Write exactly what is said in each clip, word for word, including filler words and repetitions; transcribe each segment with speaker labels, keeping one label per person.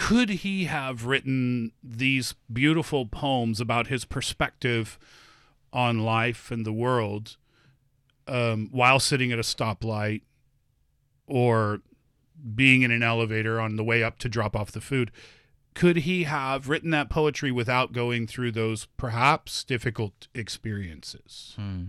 Speaker 1: could he have written these beautiful poems about his perspective on life and the world um, while sitting at a stoplight or being in an elevator on the way up to drop off the food? Could he have written that poetry without going through those perhaps difficult experiences?
Speaker 2: Hmm.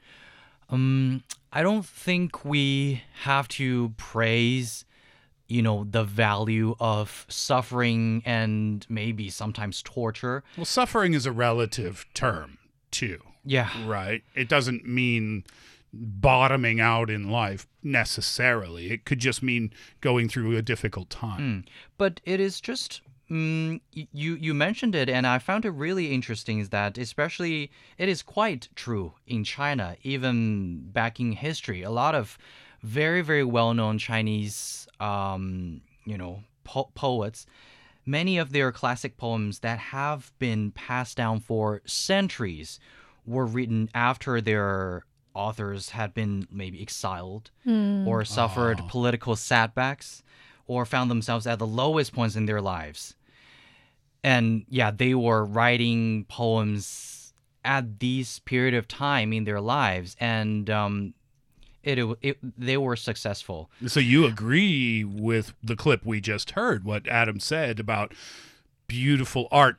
Speaker 2: Um, I don't think we have to praise, you know, the value of suffering and maybe sometimes torture.
Speaker 1: Well, suffering is a relative term, too.
Speaker 2: Yeah.
Speaker 1: Right? It doesn't mean bottoming out in life necessarily. It could just mean going through a difficult time.
Speaker 2: Mm. But it is just... Mm, you you mentioned it, and I found it really interesting is that especially it is quite true in China, even back in history. A lot of very, very well-known Chinese, um, you know, po- poets, many of their classic poems that have been passed down for centuries were written after their authors had been maybe exiled
Speaker 3: Mm.
Speaker 2: or suffered
Speaker 1: Oh.
Speaker 2: political setbacks or found themselves at the lowest points in their lives. And yeah, they were writing poems at this period of time in their lives, and um, it, it they were successful.
Speaker 1: So you agree with the clip we just heard, what Adam said about beautiful art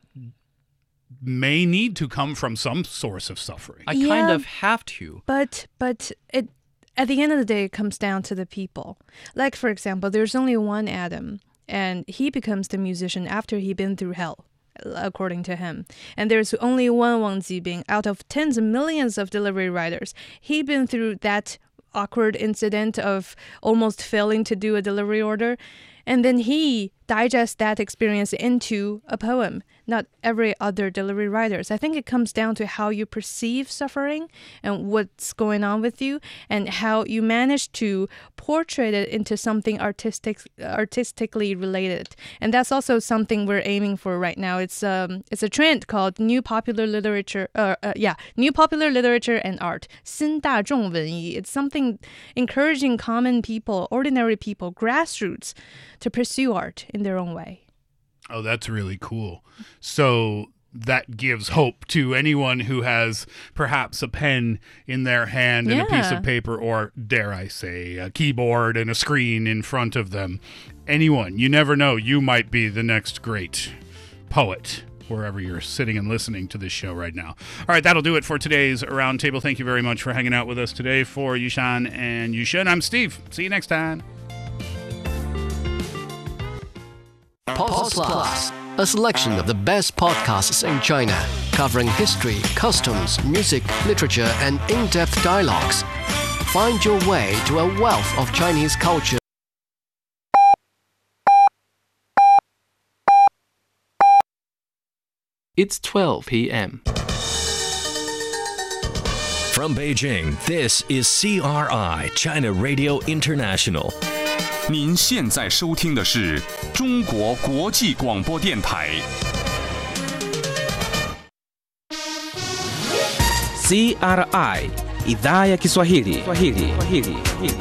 Speaker 1: may need to come from some source of suffering.
Speaker 2: I
Speaker 3: Yeah.
Speaker 2: kind of have to.
Speaker 3: But but it at the end of the day, it comes down to the people. Like, for example, there's only one Adam, and he becomes the musician after he'd been through hell, according to him. And there's only one Wang Jibing out of tens of millions of delivery riders. He'd been through that awkward incident of almost failing to do a delivery order, and then he digests that experience into a poem. Not every other delivery riders. I think it comes down to how you perceive suffering and what's going on with you, and how you manage to portray it into something artistic, artistically related. And that's also something we're aiming for right now. It's um, it's a trend called New Popular Literature. Uh, uh, yeah, New Popular Literature and Art. 新大众文艺. It's something encouraging common people, ordinary people, grassroots, to pursue art in their own way.
Speaker 1: Oh, that's really cool. So that gives hope to anyone who has perhaps a pen in their hand and a piece
Speaker 3: Yeah.
Speaker 1: of paper, or dare I say, a keyboard and a screen in front of them. Anyone, you never know, you might be the next great poet, wherever you're sitting and listening to this show right now. All right, that'll do it for today's Roundtable. Thank you very much for hanging out with us today. For Yushan and Yushin, I'm Steve. See you next time.
Speaker 4: Pod Plus, a selection of the best podcasts in China, covering history, customs, music, literature, and in-depth dialogues. Find your way to a wealth of Chinese culture.
Speaker 5: It's twelve p.m.
Speaker 6: From Beijing, this is C R I, China Radio International.
Speaker 7: 您现在收听的是中国国际广播电台。
Speaker 5: C R I, Idhaa ya Kiswahili. Swahili. Swahili.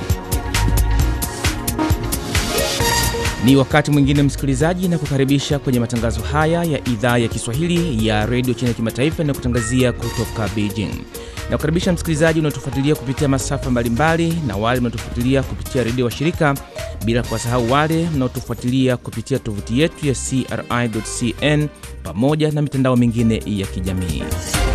Speaker 5: Ni wakati mwingine msikilizaji, na kukaribisha kwenye matangazo haya ya Idhaa ya Kiswahili ya Radio China Kimataifa na kutangazia kutoka Beijing. Na kukaribisha msikilizaji unaotufuatilia kupitia masafa mbalimbali na wale mnaotufuatilia kupitia redio washirika, bila kuwasahau wale mnaotufuatilia kupitia tovuti yetu ya c r i dot c n pamoja na mitandao mingine ya kijamii.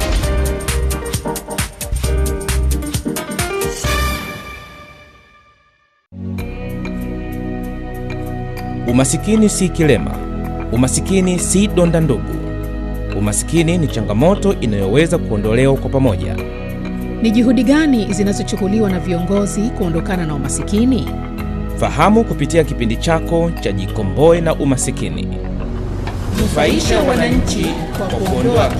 Speaker 5: Umasikini si kilema. Umasikini si donda ndugu. Umasikini ni changamoto inayoweza kuondolewa kwa pamoja.
Speaker 8: Ni juhudi gani zinazochukuliwa na viongozi kuondokana na umasikini?
Speaker 5: Fahamu kupitia kipindi chako cha Jikomboe na Umasikini.
Speaker 8: Nufaisha wananchi kwa kuondoa